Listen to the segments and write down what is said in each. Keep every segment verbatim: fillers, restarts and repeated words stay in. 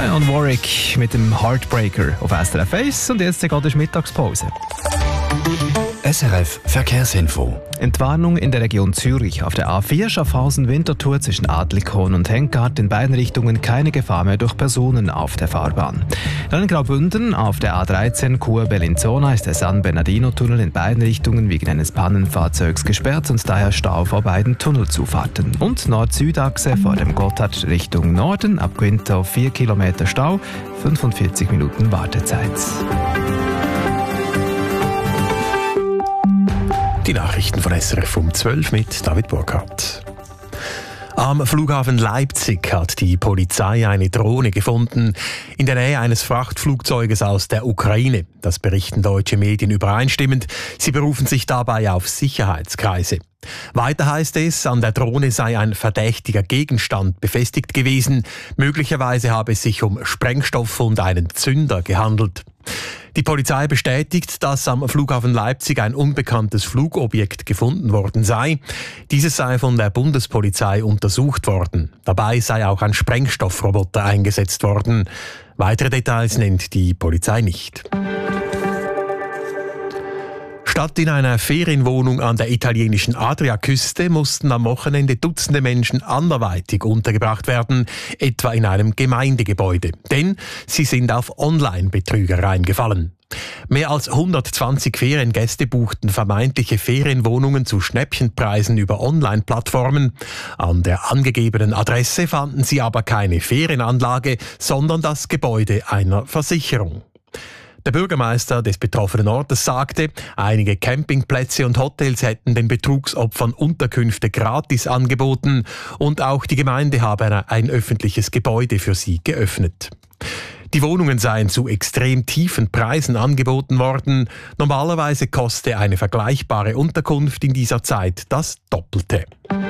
Dionne Warwick mit dem Heartbreaker auf S R F eins und jetzt geht es Mittagspause. S R F Verkehrsinfo. Entwarnung in der Region Zürich. Auf der A vier Schaffhausen-Winterthur zwischen Adlikon und Henkart in beiden Richtungen keine Gefahr mehr durch Personen auf der Fahrbahn. Dann in Graubünden auf der A dreizehn Chur-Bellinzona ist der San Bernardino-Tunnel in beiden Richtungen wegen eines Pannenfahrzeugs gesperrt und daher Stau vor beiden Tunnelzufahrten. Und Nord-Süd-Achse vor dem Gotthard Richtung Norden ab Quinto vier Kilometer Stau, fünfundvierzig Minuten Wartezeit. Die Nachrichten von S R F um zwölf mit David Burkhardt. Am Flughafen Leipzig hat die Polizei eine Drohne gefunden in der Nähe eines Frachtflugzeuges aus der Ukraine. Das berichten deutsche Medien übereinstimmend. Sie berufen sich dabei auf Sicherheitskreise. Weiter heißt es, an der Drohne sei ein verdächtiger Gegenstand befestigt gewesen. Möglicherweise habe es sich um Sprengstoff und einen Zünder gehandelt. Die Polizei bestätigt, dass am Flughafen Leipzig ein unbekanntes Flugobjekt gefunden worden sei. Dieses sei von der Bundespolizei untersucht worden. Dabei sei auch ein Sprengstoffroboter eingesetzt worden. Weitere Details nennt die Polizei nicht. Statt in einer Ferienwohnung an der italienischen Adriaküste mussten am Wochenende Dutzende Menschen anderweitig untergebracht werden, etwa in einem Gemeindegebäude. Denn sie sind auf Online-Betrüger reingefallen. Mehr als hundertzwanzig Feriengäste buchten vermeintliche Ferienwohnungen zu Schnäppchenpreisen über Online-Plattformen. An der angegebenen Adresse fanden sie aber keine Ferienanlage, sondern das Gebäude einer Versicherung. Der Bürgermeister des betroffenen Ortes sagte, einige Campingplätze und Hotels hätten den Betrugsopfern Unterkünfte gratis angeboten und auch die Gemeinde habe ein öffentliches Gebäude für sie geöffnet. Die Wohnungen seien zu extrem tiefen Preisen angeboten worden. Normalerweise koste eine vergleichbare Unterkunft in dieser Zeit das Doppelte.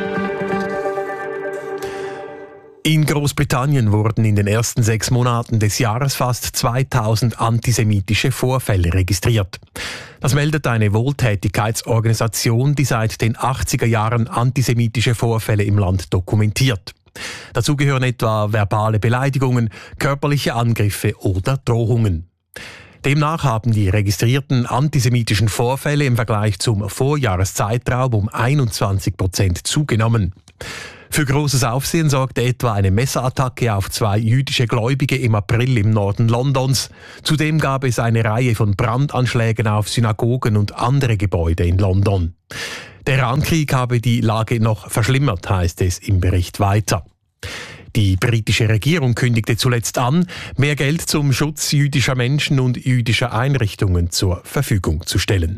In Großbritannien wurden in den ersten sechs Monaten des Jahres fast zweitausend antisemitische Vorfälle registriert. Das meldet eine Wohltätigkeitsorganisation, die seit den achtziger Jahren antisemitische Vorfälle im Land dokumentiert. Dazu gehören etwa verbale Beleidigungen, körperliche Angriffe oder Drohungen. Demnach haben die registrierten antisemitischen Vorfälle im Vergleich zum Vorjahreszeitraum um einundzwanzig Prozent zugenommen. Für großes Aufsehen sorgte etwa eine Messerattacke auf zwei jüdische Gläubige im April im Norden Londons. Zudem gab es eine Reihe von Brandanschlägen auf Synagogen und andere Gebäude in London. Der Irankrieg habe die Lage noch verschlimmert, heißt es im Bericht weiter. Die britische Regierung kündigte zuletzt an, mehr Geld zum Schutz jüdischer Menschen und jüdischer Einrichtungen zur Verfügung zu stellen.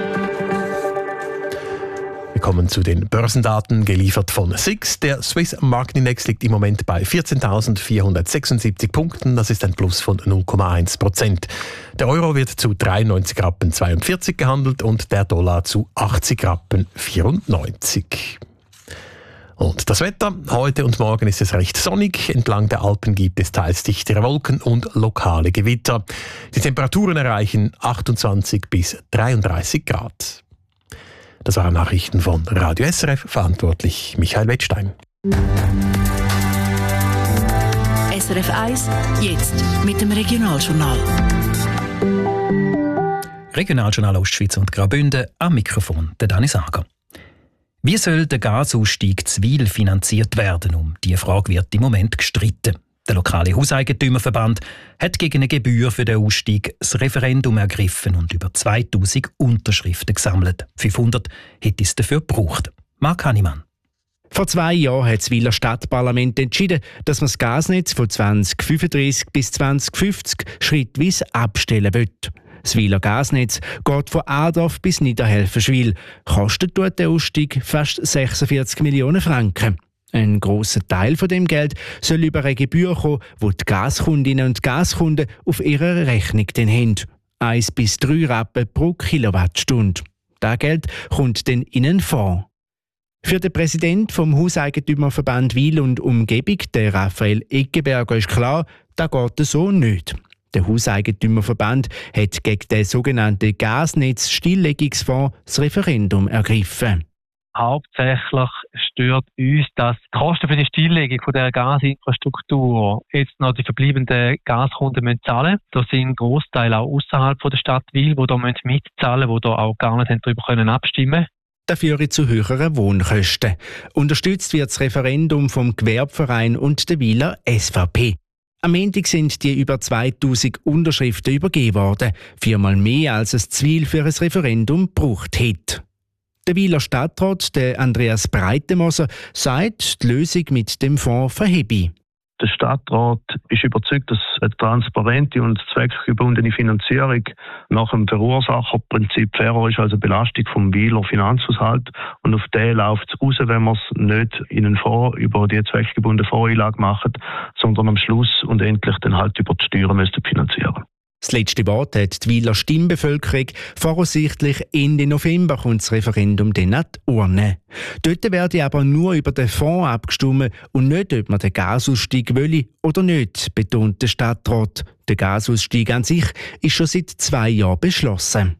Wir kommen zu den Börsendaten, geliefert von S I X. Der Swiss Market Index liegt im Moment bei vierzehntausendvierhundertsechsundsiebzig Punkten. Das ist ein Plus von null Komma eins Prozent. Der Euro wird zu dreiundneunzig Rappen zweiundvierzig gehandelt und der Dollar zu achtzig Rappen vierundneunzig. Und das Wetter. Heute und morgen ist es recht sonnig. Entlang der Alpen gibt es teils dichtere Wolken und lokale Gewitter. Die Temperaturen erreichen achtundzwanzig bis dreiunddreißig Grad. Das waren Nachrichten von Radio S R F, verantwortlich Michael Wettstein. S R F eins, jetzt mit dem Regionaljournal. Regionaljournal Ostschweiz und Graubünden, am Mikrofon der Dani Sager. Wie soll der Gasausstieg Zwil finanziert werden? Um diese Frage wird im Moment gestritten. Der lokale Hauseigentümerverband hat gegen eine Gebühr für den Ausstieg das Referendum ergriffen und über zweitausend Unterschriften gesammelt. fünfhundert hätte es dafür gebraucht. Marc Hannemann. Vor zwei Jahren hat das Wiler Stadtparlament entschieden, dass man das Gasnetz von zwanzig fünfunddreißig bis zwanzig fünfzig schrittweise abstellen will. Das Wiler Gasnetz geht von Adorf bis Niederhelfenschwil. Kostet dort der Ausstieg fast sechsundvierzig Millionen Franken. Ein grosser Teil von dem Geld soll über eine Gebühr kommen, die die Gaskundinnen und Gaskunden auf ihrer Rechnung dann haben. Eins bis drei Rappen pro Kilowattstunde. Das Geld kommt dann in einen Fonds. Für den Präsidenten vom Hauseigentümerverband Wil und Umgebung, der Raphael Eggeberger, ist klar, das geht so nicht. Der Hauseigentümerverband hat gegen den sogenannten Gasnetz-Stilllegungsfonds das Referendum ergriffen. Hauptsächlich stört uns, dass die Kosten für die Stilllegung von der Gasinfrastruktur jetzt noch die verbleibenden Gaskunden müssen zahlen. Da sind Großteile auch außerhalb der Stadt Wil, die da mitzahlen müssen, die da auch gar nicht darüber können abstimmen. Das führe zu höheren Wohnkosten. Unterstützt wird das Referendum vom Gewerbeverein und der Wiler S V P. Am Montag sind die über zweitausend Unterschriften übergeben worden, viermal mehr als es Zwil für ein Referendum gebraucht hätte. Der Wiler Stadtrat, der Andreas Breitemoser, sagt, die Lösung mit dem Fonds verhebe. Der Stadtrat ist überzeugt, dass eine transparente und zweckgebundene Finanzierung nach dem Verursacherprinzip fairer ist als eine Belastung vom Wiler Finanzhaushalt. Und auf den läuft es raus, wenn man es nicht in einen Fonds über die zweckgebundene Fondseinlage macht, sondern am Schluss und endlich dann halt über die Steuern müsste finanzieren. Das letzte Wort hat die Wiler Stimmbevölkerung. Voraussichtlich Ende November kommt das Referendum dann an die Urne. Dort werde aber nur über den Fonds abgestimmt und nicht, ob man den Gasausstieg wolle oder nicht, betont der Stadtrat. Der Gasausstieg an sich ist schon seit zwei Jahren beschlossen.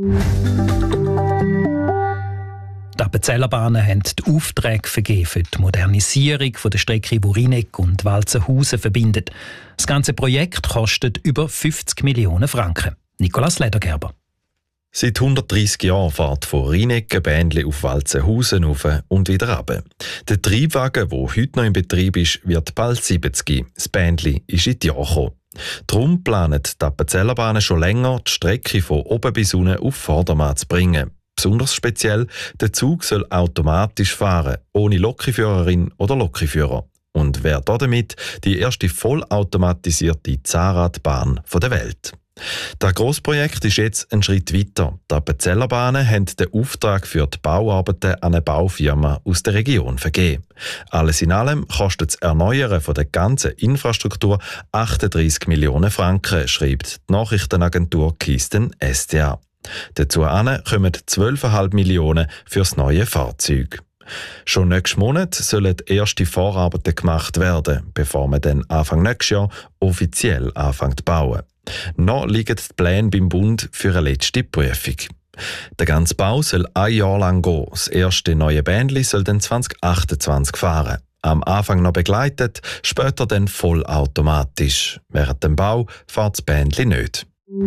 Die Appenzellerbahnen haben die Aufträge vergeben für die Modernisierung der Strecke, die Rheineck und Walzenhausen verbindet. Das ganze Projekt kostet über fünfzig Millionen Franken. Nicolas Ledergerber. Seit hundertdreissig Jahren fährt von Rheineck ein Bändli auf Walzenhausen rauf und wieder runter. Der Triebwagen, der heute noch in Betrieb ist, wird bald siebzig. Das Bändli ist in die Jahre gekommen. Darum planen die Appenzellerbahnen schon länger, die Strecke von oben bis unten auf Vordermann zu bringen. Besonders speziell, der Zug soll automatisch fahren, ohne Lokführerin oder Lokführer. Und wäre damit die erste vollautomatisierte Zahnradbahn der Welt. Das Grossprojekt ist jetzt ein Schritt weiter. Die Appenzellerbahnen haben den Auftrag für die Bauarbeiten an eine Baufirma aus der Region vergeben. Alles in allem kostet das Erneuern von der ganzen Infrastruktur achtunddreissig Millionen Franken, schreibt die Nachrichtenagentur Kisten S D A. Dazu kommen zwölf Komma fünf Millionen für das neue Fahrzeug. Schon nächsten Monat sollen die ersten Vorarbeiten gemacht werden, bevor man dann Anfang nächstes Jahr offiziell anfängt zu bauen. Noch liegen die Pläne beim Bund für eine letzte Prüfung. Der ganze Bau soll ein Jahr lang gehen. Das erste neue Bändli soll dann zwanzig achtundzwanzig fahren. Am Anfang noch begleitet, später dann vollautomatisch. Während dem Bau fährt das Bändli nicht.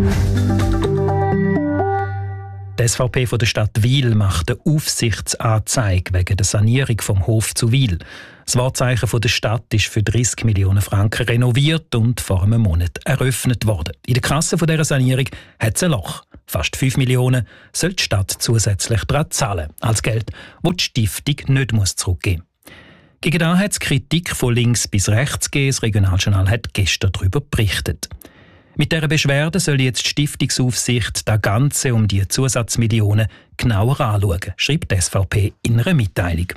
Die S V P von der Stadt Wil macht eine Aufsichtsanzeige wegen der Sanierung vom Hof zu Wil. Das Wahrzeichen von der Stadt ist für dreissig Millionen Franken renoviert und vor einem Monat eröffnet worden. In der Kasse von dieser Sanierung hat es ein Loch. Fast fünf Millionen soll die Stadt zusätzlich daran zahlen, als Geld, das die Stiftung nicht muss zurückgeben muss. Gegen das hat es Kritik von links bis rechts gegeben. Das Regionaljournal hat gestern darüber berichtet. Mit dieser Beschwerde soll jetzt die Stiftungsaufsicht das Ganze um die Zusatzmillionen genauer anschauen, schreibt die S V P in einer Mitteilung.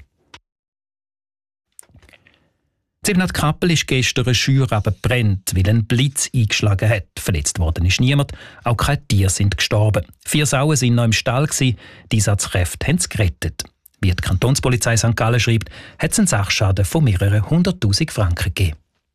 Zibnat Kappel ist gestern eine Scheuer abgebrannt, weil ein Blitz eingeschlagen hat. Verletzt worden ist niemand, auch keine Tiere sind gestorben. Vier Sauen waren noch im Stall, die Einsatzkräfte haben sie gerettet. Wie die Kantonspolizei Sankt Gallen schreibt, hat es einen Sachschaden von mehreren hunderttausend Franken gegeben.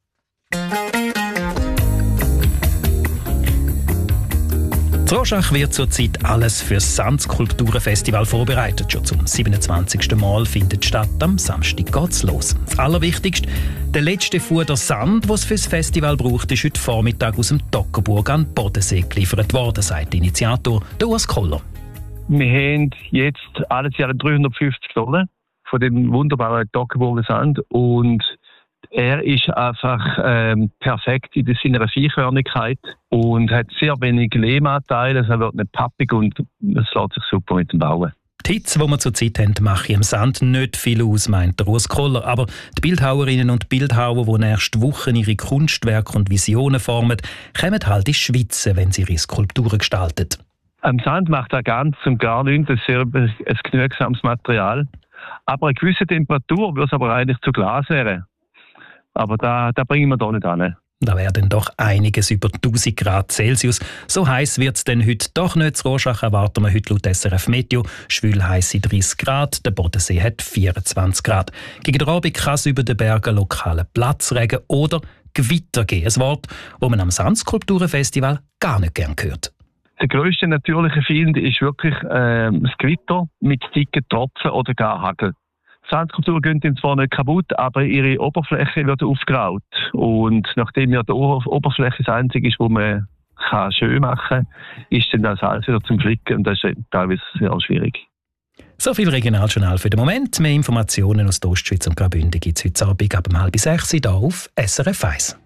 In Roschach wird zurzeit alles für das Sandskulpturenfestival vorbereitet. Schon zum siebenundzwanzigsten Mal findet statt. Am Samstag geht's los. Das Allerwichtigste, der letzte Fuder Sand, den es für das Festival braucht, ist heute Vormittag aus dem Toggenburg an den Bodensee geliefert worden, sagt der Initiator, der Urs Koller. Wir haben jetzt alles Jahr dreihundertfünfzig Tonnen von dem wunderbaren Toggenburger Sand und er ist einfach ähm, perfekt in seiner Feinkörnigkeit und hat sehr wenig Lehmanteile, also er wird nicht pappig und es lässt sich super mit dem Bauen. Die Hitze, die wir zurzeit haben, machen im Sand nicht viel aus, meint der Urs Koller. Aber die Bildhauerinnen und Bildhauer, die nächste Woche ihre Kunstwerke und Visionen formen, kommen halt ins Schwitzen, wenn sie ihre Skulpturen gestalten. Am Sand macht er ganz und gar nichts, das ist sehr ein genügsames Material. Aber eine gewisse Temperatur würde es aber eigentlich zu Glas werden. Aber da, da bringen wir da nicht an. Da werden doch einiges über tausend Grad Celsius. So heiß wird es denn heute doch nicht. Zu Roschach erwarten wir heute laut S R F Meteo schwül heisse dreißig Grad. Der Bodensee hat vierundzwanzig Grad. Gegen den Abend kann es über den Bergen lokalen Platzregen oder Gewitter geben. Ein Wort, das man am Sandskulpturenfestival gar nicht gern hört. Der grösste natürliche Find ist wirklich äh, das Gewitter mit dicken Tropfen oder gar Hagel. Sandskulpturen gehen zwar nicht kaputt, aber ihre Oberfläche wird aufgeraut. Und nachdem ja die Oberfläche das Einzige ist, wo man kann schön machen kann, ist dann das alles wieder zum Flicken. Und das ist teilweise sehr schwierig. So viel Regionaljournal für den Moment. Mehr Informationen aus der Ostschweiz und Graubünden gibt es heute Abend ab halb sechs hier auf S R F eins.